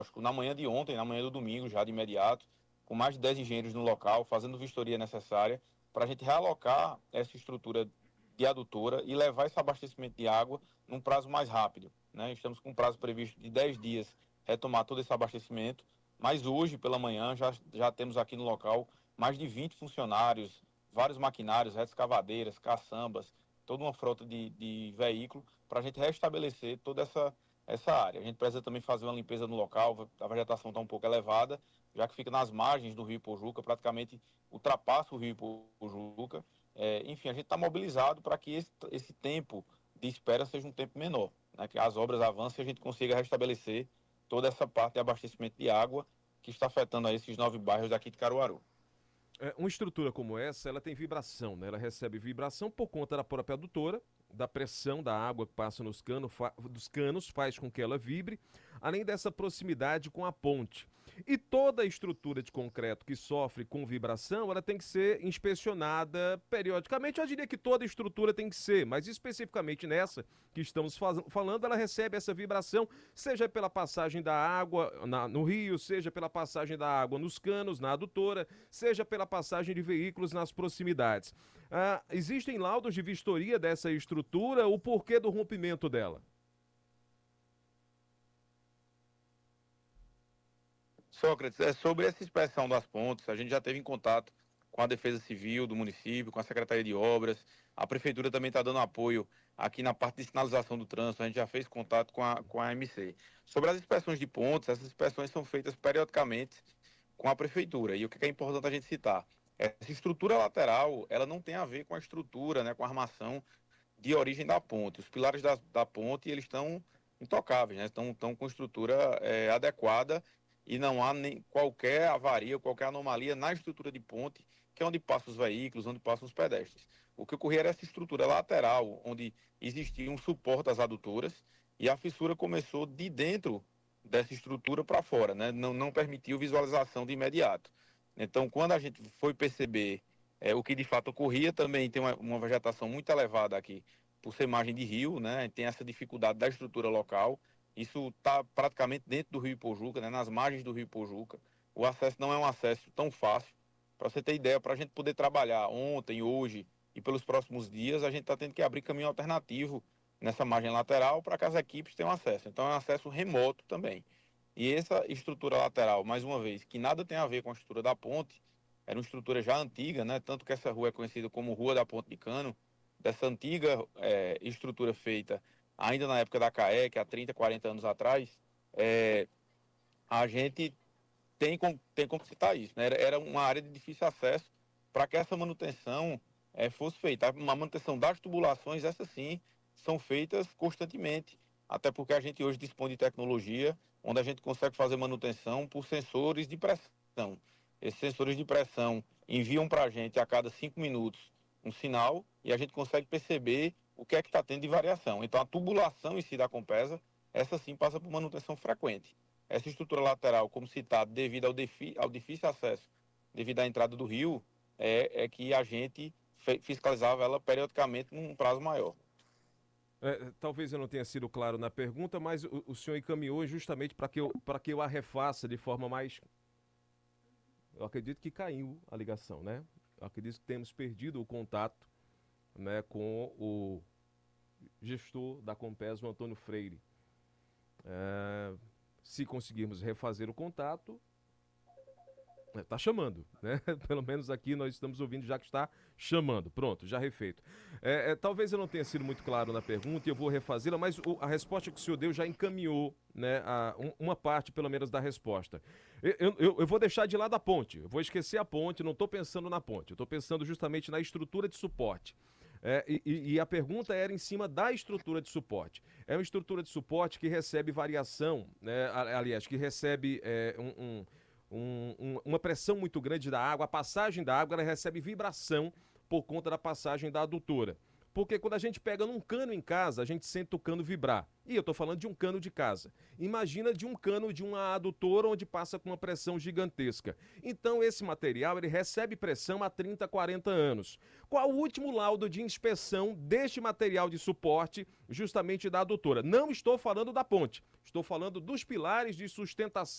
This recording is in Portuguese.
na manhã de ontem, na manhã do domingo, já de imediato, com mais de 10 engenheiros no local, fazendo vistoria necessária para a gente realocar essa estrutura de adutora e levar esse abastecimento de água num prazo mais rápido, né? Estamos com um prazo previsto de 10 dias retomar todo esse abastecimento, mas hoje pela manhã já temos aqui no local mais de 20 funcionários, vários maquinários, retroescavadeiras, caçambas, toda uma frota de veículo para a gente restabelecer toda essa área. A gente precisa também fazer uma limpeza no local, a vegetação está um pouco elevada, já que fica nas margens do Rio Ipojuca, praticamente ultrapassa o Rio Ipojuca. Enfim, a gente está mobilizado para que esse tempo de espera seja um tempo menor, né? Que as obras avancem e a gente consiga restabelecer toda essa parte de abastecimento de água que está afetando aí esses 9 bairros daqui de Caruaru. Uma estrutura como essa, ela tem vibração, né? Ela recebe vibração por conta da própria adutora, da pressão da água que passa dos canos, faz com que ela vibre, além dessa proximidade com a ponte. E toda a estrutura de concreto que sofre com vibração, ela tem que ser inspecionada periodicamente. Eu diria que toda estrutura tem que ser, mas especificamente nessa que estamos falando, ela recebe essa vibração, seja pela passagem da água no rio, seja pela passagem da água nos canos, na adutora, seja pela passagem de veículos nas proximidades. Existem laudos de vistoria dessa estrutura, o porquê do rompimento dela? Sócrates, sobre essa inspeção das pontes, a gente já teve em contato com a Defesa Civil do município, com a Secretaria de Obras, a Prefeitura também está dando apoio aqui na parte de sinalização do trânsito, a gente já fez contato com a AMC. Sobre as inspeções de pontes, essas inspeções são feitas periodicamente com a Prefeitura, e o que é importante a gente citar? Essa estrutura lateral, ela não tem a ver com a estrutura, né, com a armação de origem da ponte. Os pilares da ponte, eles estão intocáveis, né? Estão com estrutura adequada e não há nem qualquer avaria, qualquer anomalia na estrutura de ponte, que é onde passam os veículos, onde passam os pedestres. O que ocorria era essa estrutura lateral, onde existia um suporte às adutoras, e a fissura começou de dentro dessa estrutura para fora, né? Não permitiu visualização de imediato. Então, quando a gente foi perceber o que de fato ocorria, também tem uma vegetação muito elevada aqui, por ser margem de rio, né? Tem essa dificuldade da estrutura local. Isso está praticamente dentro do Rio Ipojuca, né? Nas margens do Rio Ipojuca. O acesso não é um acesso tão fácil. Para você ter ideia, para a gente poder trabalhar ontem, hoje e pelos próximos dias, a gente está tendo que abrir caminho alternativo nessa margem lateral para que as equipes tenham acesso. Então é um acesso remoto também. E essa estrutura lateral, mais uma vez, que nada tem a ver com a estrutura da ponte, era uma estrutura já antiga, né? Tanto que essa rua é conhecida como Rua da Ponte de Cano, dessa antiga estrutura feita ainda na época da CAEC, há 30, 40 anos atrás, é, a gente tem como citar isso, né? Era uma área de difícil acesso para que essa manutenção fosse feita. Uma manutenção das tubulações, essas sim, são feitas constantemente, até porque a gente hoje dispõe de tecnologia onde a gente consegue fazer manutenção por sensores de pressão. Esses sensores de pressão enviam para a gente a cada 5 minutos um sinal e a gente consegue perceber o que é que está tendo de variação. Então a tubulação em si da Compesa, essa sim passa por manutenção frequente. Essa estrutura lateral, como citado, devido ao difícil acesso, devido à entrada do rio, que a gente fiscalizava ela periodicamente num prazo maior. Talvez eu não tenha sido claro na pergunta, mas o senhor encaminhou justamente para que eu a refaça de forma mais. Eu acredito que caiu a ligação, né? Eu acredito que temos perdido o contato, né, com o gestor da Compes, o Antônio Freire. É, Se conseguirmos refazer o contato, tá chamando, né? Pelo menos aqui nós estamos ouvindo já que está chamando. Pronto, já refeito. Talvez eu não tenha sido muito claro na pergunta e eu vou refazê-la, mas a resposta que o senhor deu já encaminhou, né, uma parte, pelo menos, da resposta. Eu vou deixar de lado a ponte, eu vou esquecer a ponte, não estou pensando na ponte, eu estou pensando justamente na estrutura de suporte. E a pergunta era em cima da estrutura de suporte. É uma estrutura de suporte que recebe variação, né, aliás, que recebe uma pressão muito grande da água, a passagem da água ela recebe vibração por conta da passagem da adutora. Porque quando a gente pega num cano em casa, a gente sente o cano vibrar. E eu estou falando de um cano de casa. Imagina de um cano de uma adutora onde passa com uma pressão gigantesca. Então esse material ele recebe pressão há 30, 40 anos. Qual o último laudo de inspeção deste material de suporte justamente da adutora? Não estou falando da ponte. Estou falando dos pilares de sustentação